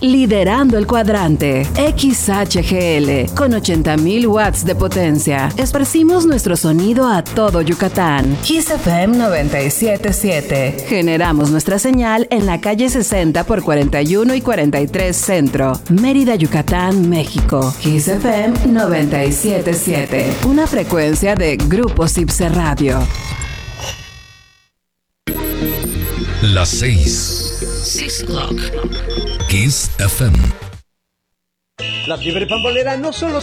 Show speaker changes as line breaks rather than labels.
liderando el cuadrante. XHGL, con 80,000 watts de potencia. Esparcimos nuestro sonido a todo Yucatán. Kiss FM 97.7. Generamos nuestra señal en la calle 60 por 41 y 43 Centro, Mérida, Yucatán, México. Kiss FM 97.7. Una frecuencia de Grupo Cipse Radio.
Las 6.
6 o'clock.
Kiss FM.
La fiebre pambolera no solo